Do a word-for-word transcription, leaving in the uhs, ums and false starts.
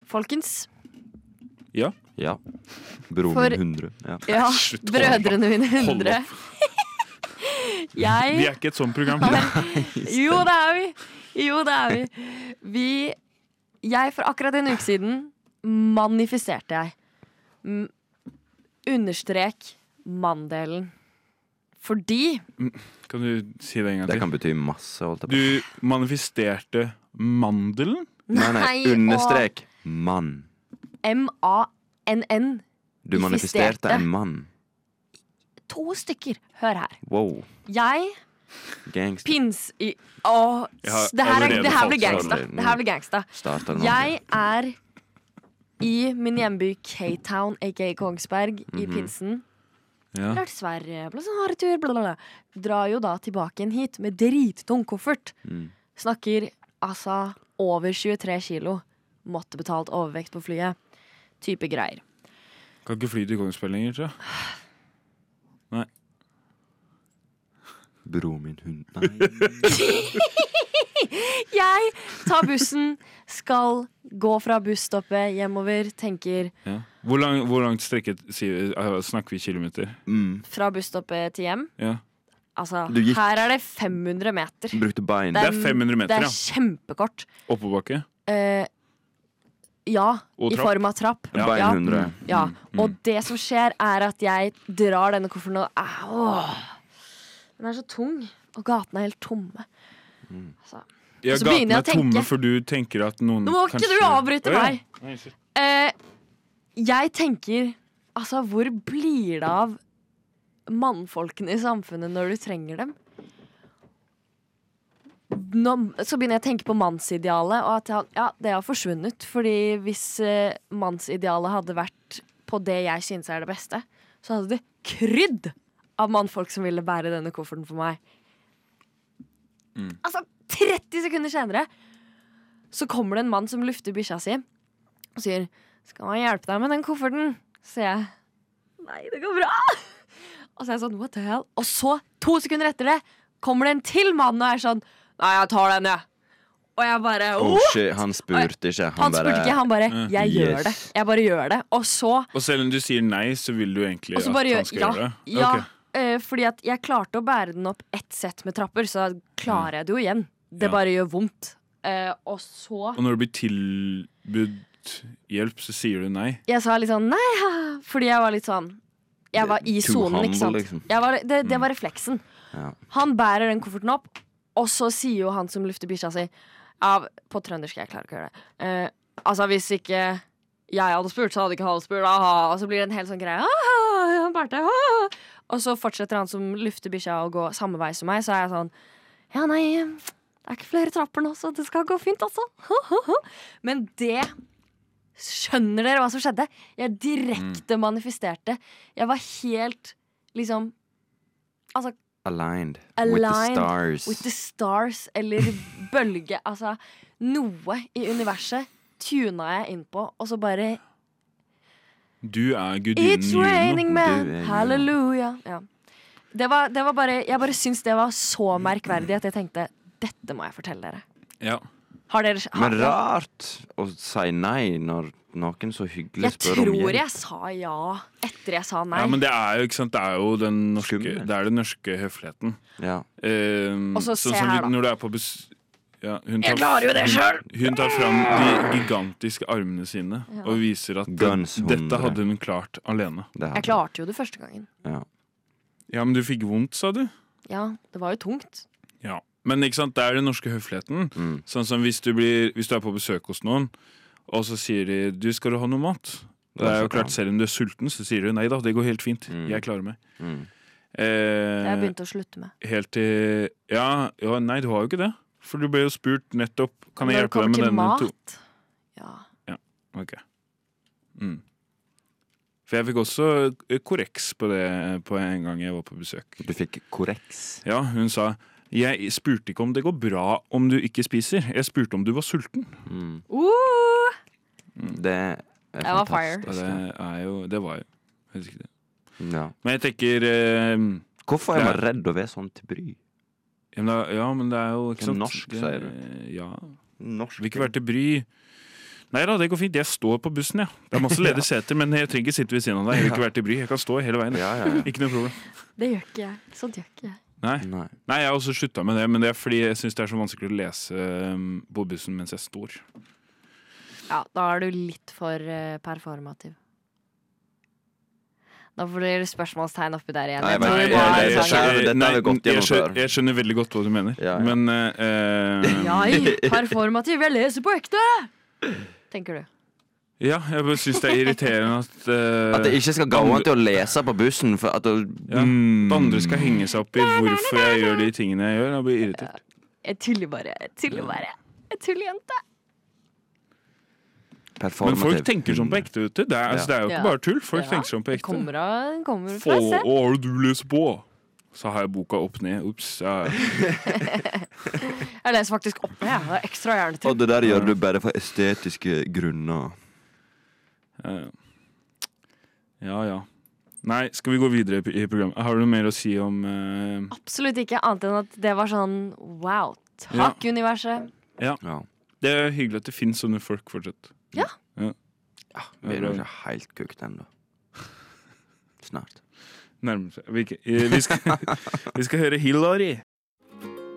folkens. Ja. Ja. Broren For- min hundre. Ja. Ja, Slutt, hold opp. brødrene mine Hold hundre. opp. Vi Jeg er ikke et sånt program. Jo, det er vi. Jo, det er vi. Vi Jeg, for akkurat en uke siden, manifesterte jeg. M- understrek manndelen. Fordi Kan du si det en gang Det til? kan bety masse. Holdt jeg på. Du manifesterte mandelen? Nei, nei, Nei, understrek mann. M-A-N-N. Du manifesterte Manifesterte. en mann. To stykker. Hør her. Wow. Jeg Gangster. pins i Åh, Jeg har s- det her, er, allerede det her falt blir fra gangsta. det. Det her blir gangsta. Starter den Jeg er i min hjemby K-Town, aka Kongsberg, i Mhm. pinsen. Ja. Drar til Sverige, bla, sånn haretur, bla, bla, bla. Drar jo da tilbake igjen hit med drittung koffert. Mm. Snakker altså over tjuetre kilo. Måtte betalt overvekt på flyet. Type greier. Kan ikke fly til Kongsberg lenger, tror jeg. Broren min hund. Nei. Jeg tar bussen, skal gå fra busstoppet hjemover, tenker Ja. Hvor, lang, hvor langt strekket sier, uh, snakker vi kilometer? Mm. fra busstoppet til hjem. Ja. Altså, Du gikk. her er det fem hundre meter. Brukte bein. Det er fem hundre meter, Det er ja. kjempekort. Oppoverbakke? Eh, ja, Og i trapp? form av trapp. Ja. Bein Ja. hundre. Ja, Mm. og det som skjer er at jeg drar denne kofferten og Au! Den er så tung, og gatene er helt tomme. Altså. Ja, Og så begynner gatene jeg er å tomme, tenke. for du tenker at noen Nå må ikke kanskje... du avbryte Å, ja. meg! Nei, shit. Eh, jeg tenker Altså, hvor blir det av mannfolkene i samfunnet når du trenger dem? Nå, så begynner jeg å tenke på mannsidealet, og at jeg, ja, det har forsvunnet. Fordi hvis eh, mannsidealet hadde vært på det jeg synes er det beste, så hadde det krydd av mannfolk som ville bære denne kofferten for meg. Mm. Altså, tretti sekunder senere så kommer det en mann som lufter bikkja si og sier 'Skal man hjelpe deg med den kofferten?' Så sier jeg 'Nei, det går bra'. Og så er jeg sånn, what the hell? Og så, to sekunder etter det, kommer det en til mann og er sånn 'Nei, jeg tar den, jeg'. Og jeg bare Oh «What?» shit, han spurte ikke. Han bare spurte ikke, han bare Mm. 'Jeg gjør Yes. det'. Jeg bare gjør det. Og så, Og selv om du sier nei, så vil du egentlig og så at bare han gjør skal Ja. gjøre det? ja Ok. eh, fordi at jeg klarte å bære den opp ett sett med trapper, så da klarer jeg det jo igjen. Det Ja. bare gjør vondt. Eh, og så Og når du blir tilbudt hjelp, så sier du nei? Jeg sa litt sånn nei, ha, fordi jeg var litt sånn Jeg var i Too sonen, humble, ikke sant. liksom. Jeg var, det, det var refleksen. Ja. Han bærer den kofferten opp, og så sier jo han som lufter bikkja si ja, på trøndersk, jeg klarer ikke å gjøre det. Eh, altså, hvis ikke jeg hadde spurt, så hadde ikke han spurt. Aha. Og så blir det en hel sånn greie. Aha, han bærte, aha. Og så fortsetter han som lufter bikkja å gå samme vei som meg, så er jeg sånn ja, nei, det er ikke flere trapper nå, så det skal gå fint, altså. Men det Skjønner dere hva som skjedde? Jeg direkte manifesterte. Jeg var helt liksom Altså Aligned, Aligned with the stars. with the stars, eller bølge. Altså noe i universet tuna jeg inn på, og så bare Du er gudinnen It's raining Juno. men, Du er Juno. halleluja. Ja. Det var, det var bare Jeg bare syns det var så merkverdig at jeg tenkte dette må jeg fortelle dere. Ja. Har dere har, Men rart å si nei når noen så hyggelig Jeg spør om tror hjelp. jeg sa ja etter jeg sa nei. ja, men det er jo, ikke sant, det er jo den norske, Skummelt. det er den norske høfligheten. Ja. Um, Og så se som her, du- da. Når du er på bus... Ja, hun Jeg klarer jo det selv! Hun, hun tar fram de gigantiske armene sine Ja. og viser at Guns dette hundre. hadde hun klart alene. Det Jeg klarte jo det første gangen. Ja. Ja, men du fikk vondt, sa du? Ja, det var jo tungt. Ja. Men ikke sant, det er den norske høfligheten. Mm. Sånn som hvis du, blir, hvis du er på besøk hos noen, og så sier de du, skal du ha noe mat? Det er jo klart, Selv om du er sulten, så sier du nei da, det går helt fint. Mm. Jeg klarer meg. Mm. Det har jeg Eh, begynt å slutte med. helt til ja, ja, nei, du har jo ikke det. For du ble jo spurt nettopp kan jeg Når det hjelpe deg kommer med til denne mat, to ja. Ok. Mm. For jeg fikk også eh, korreks på det på en gang jeg var på besøk. Du fikk korreks. Ja, hun sa jeg spurte ikke om det går bra om du ikke spiser. Jeg spurte om du var sulten. Mm. Uh, Det er Det var fire. Og fantastisk. det er jo Det var jo helt riktig. Ja. Men jeg tenker eh, Hvorfor er Det man er- redd å være sånn til bry? ja, men det, ja, men det er jo ikke Det er sant norsk, det, sier du. Ja. Norsk. Vil ikke være til bry. Nei da, det går fint. Jeg står på bussen, ja. Det er masse ledige seter, men jeg trenger ikke sitte ved siden av deg. Jeg vil ikke være til bry. Jeg kan stå hele veien. Ja, ja, ja. Ikke noe problem. Det gjør ikke jeg. Sånt gjør ikke jeg. Nei. Nei. Nei, jeg har også slutta med det, men det er fordi jeg syns det er så vanskelig å lese um, på bussen mens jeg står. Ja, da er du litt for uh, performativ. Da blir det spørsmålstegn oppi der igjen. Nei, Jeg men- tror Nei, det jeg- var jeg- sånn- skjønner- dette har vi gått jeg, gjennom skjønner, før. jeg skjønner veldig godt hva du mener, Ja, ja. men uh, uh, Jeg, performativ, jeg leser på ekte! Tenker du. Ja, jeg bare syns det er irriterende at uh, At det ikke skal gå an til å lese på bussen. For at det, Ja, mm, at andre skal henge seg opp i hvorfor jeg gjør de tingene jeg gjør. Jeg blir irritert. Jeg tuller bare. Jeg tuller bare. Jeg tuller, jente. Men performativ. folk tenker sånn på ekte, vet du. Det er, altså, det er jo ikke Ja. bare tull. Folk Ja, tenker sånn på det ekte. kommer, av, kommer Få, fra seg. hva er det du leser på? Så har jeg boka opp ned. Ops. Ja. Jeg leser faktisk opp med, jeg. Det er ekstra gjerne Og til. det der gjør du bare for estetiske grunner. Ja, ja. ja. Nei, skal vi gå videre i programmet? Har du noe mer å si om uh, Absolutt ikke, annet enn at det var sånn wow. Takk, universet. Ja. Det er hyggelig at det finnes sånne folk fortsatt. Ja. Ja, vi er jo ikke helt kukt ennå. Snart. Nærmer seg. Vi, ikke- eh, vi, skal, vi skal høre Hillary.